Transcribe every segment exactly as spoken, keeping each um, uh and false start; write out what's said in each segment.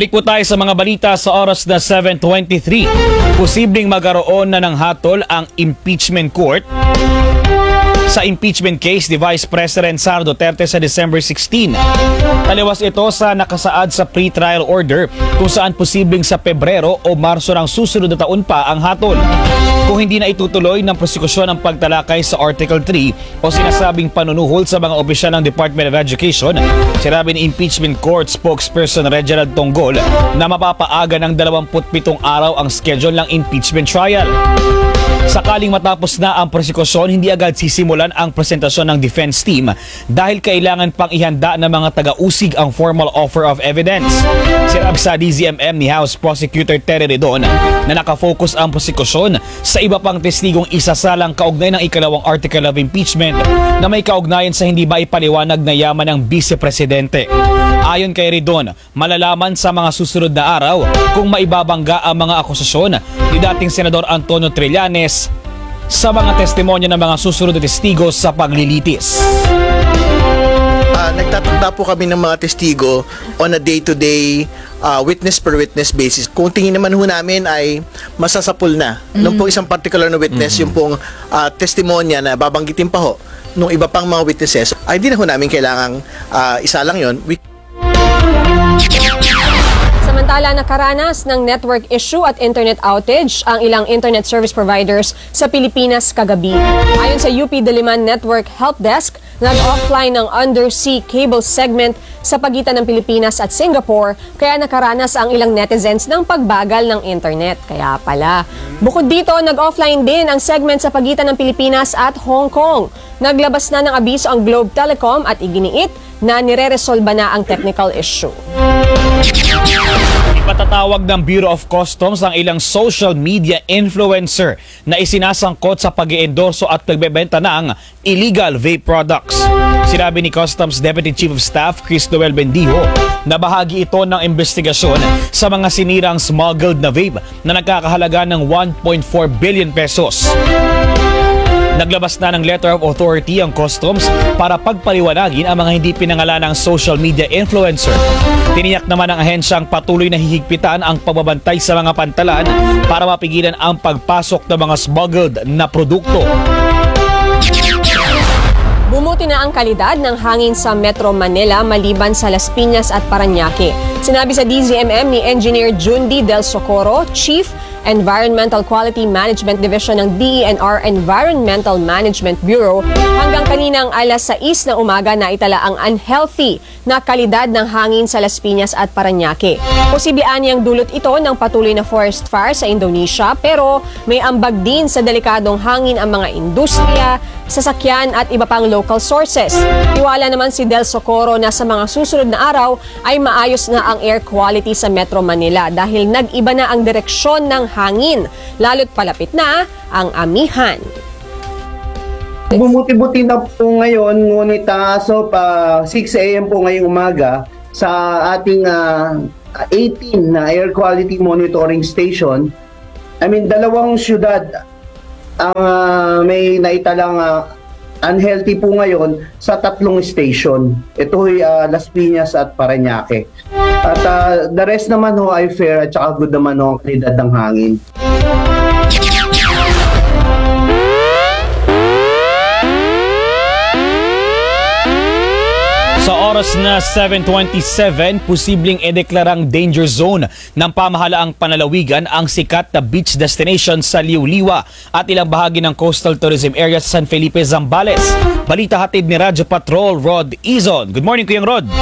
Balik po tayo sa mga balita sa oras na seven twenty-three. Posibleng magkaroon na ng hatol ang impeachment court sa impeachment case ni Vice President Sara Duterte sa December sixteen. Taliwas ito sa nakasaad sa pre-trial order kung saan posibleng sa Pebrero o Marso ng susunod na taon pa ang hatol. Kung hindi na itutuloy ng prosekusyon ang pagtalakay sa Article three o sinasabing panunuhol sa mga opisyal ng Department of Education, sinabi ni Impeachment Court spokesperson Reginald Tonggol na mapapaaga ng dalawampu't pitong araw ang schedule ng impeachment trial. Sakaling matapos na ang prosekusyon, hindi agad sisimulan ang presentasyon ng defense team dahil kailangan pang ihanda ng mga taga-usig ang formal offer of evidence. Sinabi sa D Z M M ni House Prosecutor Terry Redon na nakafocus ang prosekusyon sa iba pang testigong isasalang kaugnay ng ikalawang article of impeachment na may kaugnayan sa hindi maipaliwanag na yaman ng Vice-Presidente. Ayon kay Redon, malalaman sa mga susunod na araw kung maibabangga ang mga akusasyon ni dating Senador Antonio Trillanes sa mga testimonya ng mga susunod na testigo sa paglilitis. Uh, nagtatanda po kami ng mga testigo on a day-to-day uh, witness per witness basis. Kung tingin naman ho namin ay masasapul na mm-hmm. nung po isang particular na witness, mm-hmm. yung pong uh, testimonya na babanggitin pa ho nung iba pang mga witnesses, ay di na ho namin kailangang uh, isa lang yun. We Samantala, nakaranas ng network issue at internet outage ang ilang internet service providers sa Pilipinas kagabi. Ayon sa U P Diliman Network Help Desk, nag-offline ng undersea cable segment sa pagitan ng Pilipinas at Singapore, kaya nakaranas ang ilang netizens ng pagbagal ng internet. Kaya pala. Bukod dito, nag-offline din ang segment sa pagitan ng Pilipinas at Hong Kong. Naglabas na ng abiso ang Globe Telecom at iginiit na nire-resolba na ang technical issue. Ipatatawag ng Bureau of Customs ang ilang social media influencer na isinasangkot sa pag-iendorso at pagbebenta ng illegal vape products. Sinabi ni Customs Deputy Chief of Staff Chris Noel Bendijo na bahagi ito ng investigasyon sa mga sinirang smuggled na vape na nagkakahalaga ng one point four billion pesos. Naglabas na ng letter of authority ang Customs para pagpaliwanagin ang mga hindi pinangalanang social media influencer. Tiniyak naman ng ahensyang patuloy na hihigpitan ang pagbabantay sa mga pantalan para mapigilan ang pagpasok ng mga smuggled na produkto. Bumuti na ang kalidad ng hangin sa Metro Manila maliban sa Las Piñas at Parañaque. Sinabi sa D Z M M ni Engineer Jundi Del Socorro, Chief Environmental Quality Management Division ng D E N R Environmental Management Bureau, hanggang kaninang alas sais ng umaga na itala ang unhealthy na kalidad ng hangin sa Las Piñas at Parañaque. Posible anyang dulot ito ng patuloy na forest fire sa Indonesia, pero may ambag din sa delikadong hangin ang mga industriya, sasakyan at iba pang local sources. Tiwala naman si Del Socorro na sa mga susunod na araw ay maayos na ang air quality sa Metro Manila dahil nag-iba na ang direksyon ng hangin, lalo't palapit na ang amihan. Bumuti-buti na po ngayon, ngunit uh, so pa six a m po ngayong umaga sa ating uh, eighteen na air quality monitoring station. I mean, dalawang syudad ang uh, may naitalang uh, unhealthy po ngayon sa tatlong station. Ito ay uh, Las Piñas at Parañaque. At uh, the rest naman ho ay fair at saka good naman ho ang kalidad ng hangin. Sa oras na seven twenty-seven, posibleng edeklarang danger zone ng pamahalaang panalawigan ang sikat na beach destination sa Liuliwa at ilang bahagi ng coastal tourism area sa San Felipe, Zambales. Balita hatid ni Radyo Patrol Rod Izon. Good morning, Kuyang Rod.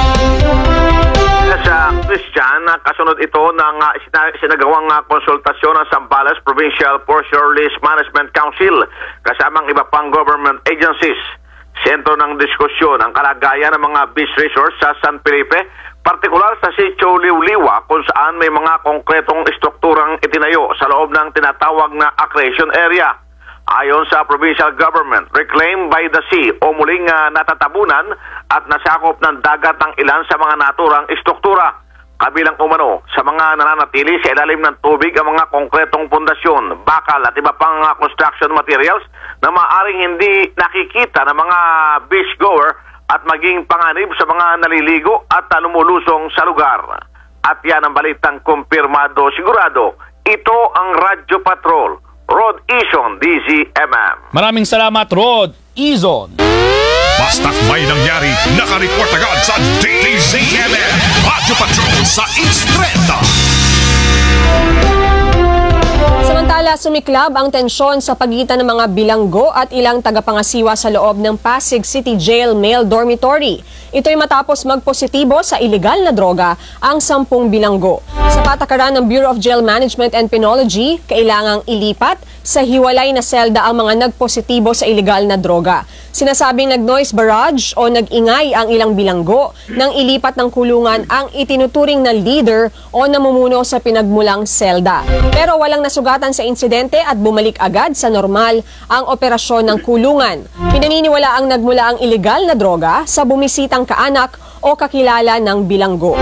Sa Christian, kasunod ito ng uh, sinagawang uh, konsultasyon ng Zambales Provincial Fisheries Management Council kasamang iba pang government agencies. Sentro ng diskusyon ang kalagayan ng mga beach resorts sa San Felipe, partikular sa Sitio Liuliwa kung saan may mga konkretong estrukturang itinayo sa loob ng tinatawag na accretion area. Ayon sa provincial government, reclaimed by the sea o muling uh, natatabunan at nasakop ng dagat ang ilan sa mga naturang estruktura. Kabilang umano sa mga nananatili sa ilalim ng tubig ang mga konkretong pundasyon, bakal at iba pang uh, construction materials na maaaring hindi nakikita ng mga beachgoer at maging panganib sa mga naliligo at uh, lumulusong sa lugar. At yan ang balitang kumpirmado sigurado. Ito ang Radyo Patrol, Rod Ison, D Z M M. Maraming salamat, Rod Izon. Basta't may nangyari, nakareport agad sa D Z M M. Radyo Patrol sa Instreta. Samantala, sumiklab ang tensyon sa pagitan ng mga bilanggo at ilang tagapangasiwa sa loob ng Pasig City Jail Male Dormitory. Ito'y matapos magpositibo sa ilegal na droga ang sampung bilanggo. Sa patakaran ng Bureau of Jail Management and Penology, kailangang ilipat sa hiwalay na selda ang mga nagpositibo sa ilegal na droga. Sinasabing nag-noise barrage o nag-ingay ang ilang bilanggo nang ilipat ng kulungan ang itinuturing na leader o namumuno sa pinagmulang selda. Pero walang nasugatan sa insidente at bumalik agad sa normal ang operasyon ng kulungan. Pinaniniwala ang nagmula ang ilegal na droga sa bumisitang kaanak o kakilala ng bilanggo.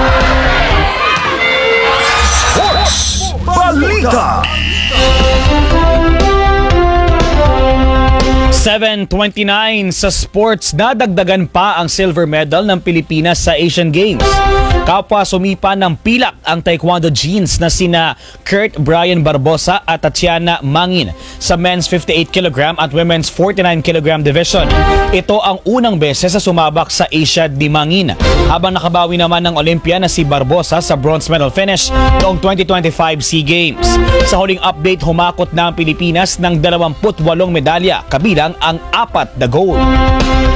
Sports Balita. seven twenty-nine sa sports, nadagdagan pa ang silver medal ng Pilipinas sa Asian Games. Kapwa sumipa ng pilak ang taekwondo jeans na sina Kurt Brian Barbosa at Tatiana Mangin sa men's fifty-eight kilogram at women's forty-nine kilogram division. Ito ang unang beses sa sumabak sa Asia ni Mangin. Habang nakabawi naman ng Olympia na si Barbosa sa bronze medal finish noong twenty twenty-five SEA Games. Sa huling update, humakot na ang Pilipinas ng dalawampu't walong medalya, kabilang ang apat na gold.